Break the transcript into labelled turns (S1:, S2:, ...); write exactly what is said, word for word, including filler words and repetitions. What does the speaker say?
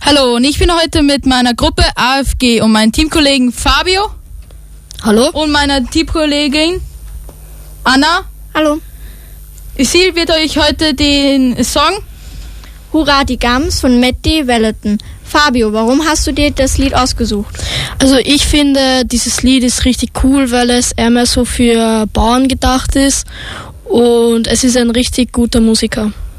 S1: Hallo, und ich bin heute mit meiner Gruppe A F G und meinen Teamkollegen Fabio.
S2: Hallo.
S1: Und meiner Teamkollegin Anna.
S3: Hallo.
S1: Sie wird euch heute den Song
S3: Hurra die Gams von Matti Wellington. Fabio, warum hast du dir das Lied ausgesucht?
S2: Also ich finde, dieses Lied ist richtig cool, weil es einmal so für Bauern gedacht ist und es ist ein richtig guter Musiker.